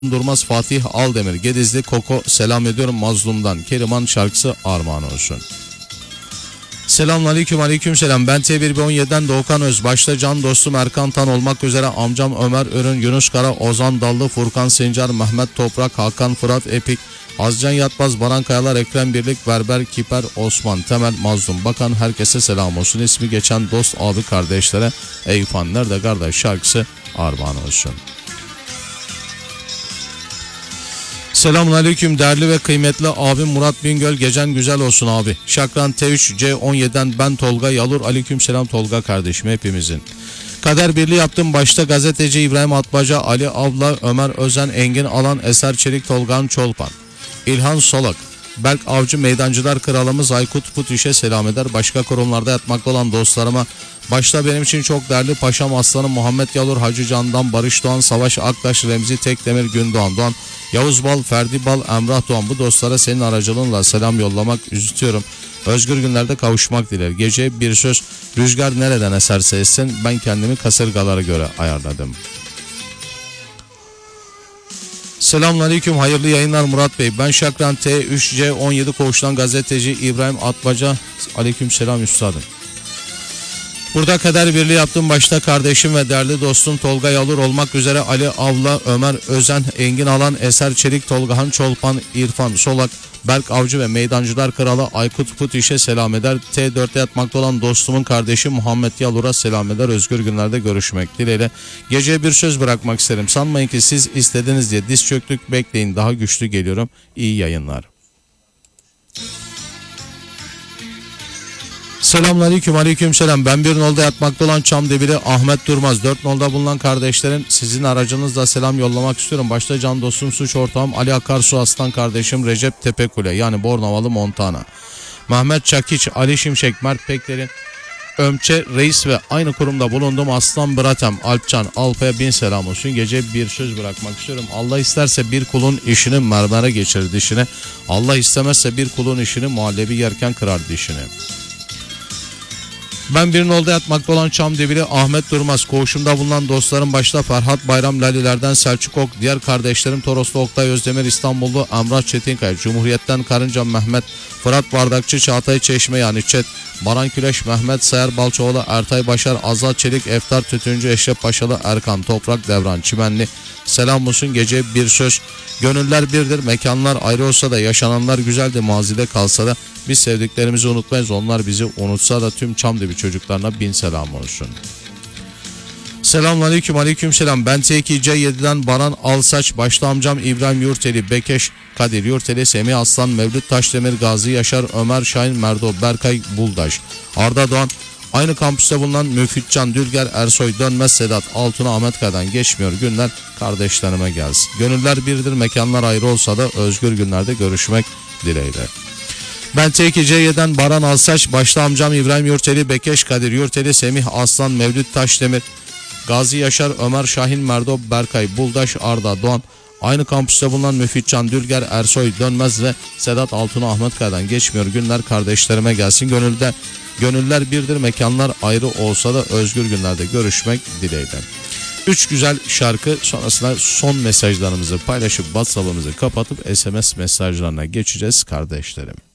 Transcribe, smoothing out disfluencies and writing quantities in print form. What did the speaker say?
Durmaz Fatih Aldemir Gedizli Koko selam ediyorum Mazlum'dan. Keriman şarkısı armağan olsun. Selamünaleyküm, aleykümselam. Ben T1B17'den Doğukan Öz. Başta can dostum Erkan Tan olmak üzere amcam Ömer Örün, Yunus Kara, Ozan Dallı, Furkan Sencar, Mehmet Toprak, Hakan Fırat Epik, Azcan Yatmaz, Baran Kayalar, Ekrem Birlik, Berber Kiper, Osman Temel, Mazlum Bakan, herkese selam olsun. İsmi geçen dost abi kardeşlere Eyfan nerede kardeş şarkısı armağan olsun. Selamünaleyküm değerli ve kıymetli abim Murat Bingöl, gecen güzel olsun abi. Şakran T3C17'den ben Tolga Yalur, aleykümselam Tolga kardeşim hepimizin. Kader birliği yaptım başta gazeteci İbrahim Atmaca, Ali Avla, Ömer Özen, Engin Alan, Eser Çelik, Tolgan Çolpan, İlhan Solak, Berk Avcı, Meydancılar Kralımız Aykut Putiş'e selam eder. Başka kurumlarda yatmakta olan dostlarıma, başta benim için çok değerli Paşam Aslanım Muhammed Yalur, Hacı Candan, Barış Doğan, Savaş Aktaş, Remzi Tekdemir, Gündoğan Doğan, Yavuz Bal, Ferdi Bal, Emrah Doğan, bu dostlara senin aracılığınla selam yollamak istiyorum. Özgür günlerde kavuşmak diler. Gece bir söz, rüzgar nereden eserse essin, ben kendimi kasırgalara göre ayarladım. Selamünaleyküm, hayırlı yayınlar Murat Bey. Ben Şakran T3C17 Koğuş'tan gazeteci İbrahim Atmaca. Aleykümselam üstadım. Burada kader birliği yaptığım başta kardeşim ve değerli dostum Tolga Yalur olmak üzere Ali Avla, Ömer Özen, Engin Alan, Eser Çelik, Tolgahan Çolpan, İrfan Solak, Berk Avcı ve Meydancılar Kralı Aykut Putiş'e selam eder. T4'te yatmakta olan dostumun kardeşi Muhammed Yalur'a selam eder. Özgür günlerde görüşmek dileğiyle. Geceye bir söz bırakmak isterim. Sanmayın ki siz istediniz diye diz çöktük, bekleyin daha güçlü geliyorum. İyi yayınlar. Selamünaleyküm, aleykümselam. Ben bir nolda yatmakta olan Çamdebili Ahmet Durmaz. 4 nolda bulunan kardeşlerin sizin aracınızla selam yollamak istiyorum. Başta can dostum, suç ortağım Ali Akarsu, Aslan kardeşim Recep Tepekule yani Bornovalı Montana, Mehmet Çakiç, Ali Şimşek, Mert Pekler'in Ömçe Reis ve aynı kurumda bulunduğum Aslan Bratem, Alpcan, Alpa'ya bin selam olsun. Gece bir söz bırakmak istiyorum. Allah isterse bir kulun işini mermere geçirir dişine. Allah istemezse bir kulun işini muhallebi yerken kırar dişini. Ben bir nolda yatmakta olan Çamdebili Ahmet Durmaz. Koğuşumda bulunan dostlarım başta Ferhat Bayram Laliler'den Selçuk Ok, diğer kardeşlerim Toroslu Oktay Özdemir, İstanbullu Emrah Çetinkaya, Cumhuriyet'ten Karınca Mehmet, Fırat Bardakçı, Çağatay Çeşme yani Çet, Baran Küleş, Mehmet Sayar Balçoğlu, Ertay Başar, Azat Çelik, Eftar Tütüncü, Eşref Paşalı, Erkan Toprak, Devran Çimenli. Selam olsun. Gece bir söz, gönüller birdir, mekanlar ayrı olsa da yaşananlar güzeldi, mazide kalsa da biz sevdiklerimizi unutmayız, onlar bizi unutsa da tüm Çamdibi çocuklarına bin selam olsun. Selamünaleyküm, aleykümselam. Ben T2C7'den Baran Alsaç, başta amcam İbrahim Yurteli, Bekeş Kadir Yurteli, Semih Aslan, Mevlüt Taşdemir, Gazi Yaşar, Ömer Şahin, Merdo, Berkay Buldaş, Arda Doğan, aynı kampüste bulunan Müfitcan Dülger, Ersoy Dönmez, Sedat Altuna, Ahmet Kaya'dan geçmiyor günler kardeşlerime gelsin. Gönüller birdir, mekanlar ayrı olsa da özgür günlerde görüşmek dileğiyle. Ben T2C7'den Baran Alsaç, başta amcam İbrahim Yurteli, Bekeş Kadir Yurteli, Semih Aslan, Mevlüt Taşdemir, Gazi Yaşar, Ömer Şahin, Merdo, Berkay Buldaş, Arda Doğan, aynı kampüste bulunan Müfitcan Dülger, Ersoy Dönmez ve Sedat Altuna, Ahmet Kaya'dan geçmiyor günler kardeşlerime gelsin. Gönüller birdir, mekanlar ayrı olsa da özgür günlerde görüşmek dileğiyle. 3 güzel şarkı sonrasında son mesajlarımızı paylaşıp WhatsApp'ımızı kapatıp SMS mesajlarına geçeceğiz kardeşlerim.